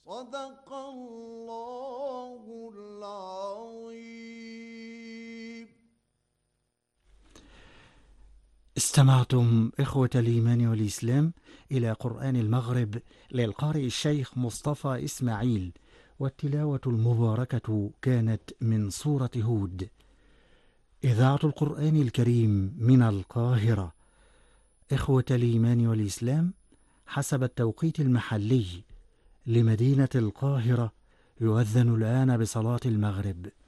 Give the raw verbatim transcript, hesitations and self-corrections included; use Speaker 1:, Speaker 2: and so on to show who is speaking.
Speaker 1: صدق الله العظيم.
Speaker 2: استمعتم إخوة الإيمان والإسلام إلى قرآن المغرب للقارئ الشيخ مصطفى إسماعيل، والتلاوة المباركة كانت من سورة هود. إذاعة القرآن الكريم من القاهرة. إخوة الإيمان والإسلام، حسب التوقيت المحلي لمدينة القاهرة يؤذن الآن بصلاة المغرب.